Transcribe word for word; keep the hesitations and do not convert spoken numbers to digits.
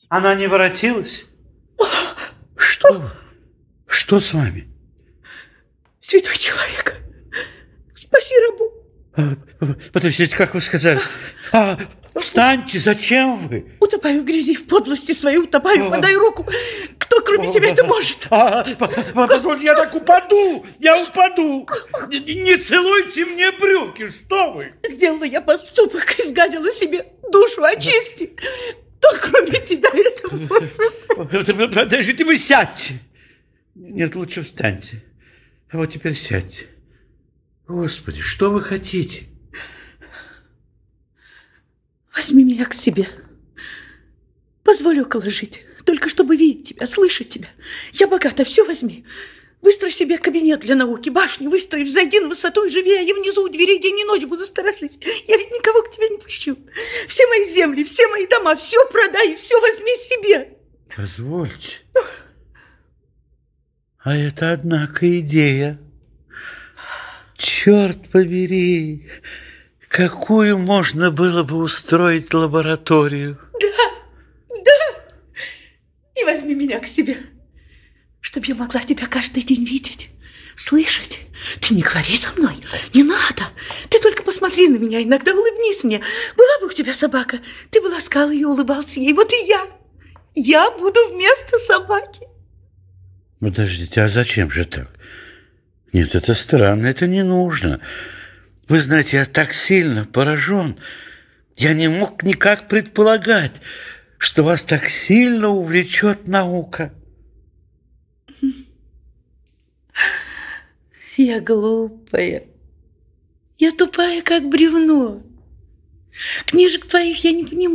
Она не воротилась? Что? Что с вами? Святой человек, спаси рабу. Подождите, как вы сказали? А, встаньте, зачем вы? Утопаю в грязи, в подлости своей утопаю, подай руку. Кто, кроме тебя, это может? А, позвольте, я так упаду, я упаду. Не, не целуйте мне брюки, что вы? Сделала я поступок, изгадила себе душу, очисти. Кто, кроме тебя, это может? Подождите, вы сядьте. Нет, лучше встаньте. А вот теперь сядьте. Господи, что вы хотите? Возьми меня к себе. Позволь около жить, только чтобы видеть тебя, слышать тебя. Я богата, все возьми. Выстрой себе кабинет для науки, башню выстрой, взойди на высоту и живи, а я внизу у дверей день и ночь буду сторожить. Я ведь никого к тебе не пущу. Все мои земли, все мои дома, все продай и все возьми себе. Позвольте. А это, однако, идея. Черт побери, какую можно было бы устроить лабораторию. Да, да. И возьми меня к себе, чтобы я могла тебя каждый день видеть, слышать. Ты не говори со мной, не надо. Ты только посмотри на меня, иногда улыбнись мне. Была бы у тебя собака, ты бы ласкал ее, улыбался ей. Вот и я. Я буду вместо собаки. Подождите, а зачем же так? Нет, это странно, это не нужно. Вы знаете, я так сильно поражен. Я не мог никак предполагать, что вас так сильно увлечет наука. Я глупая. Я тупая, как бревно. Книжек твоих я не понимаю.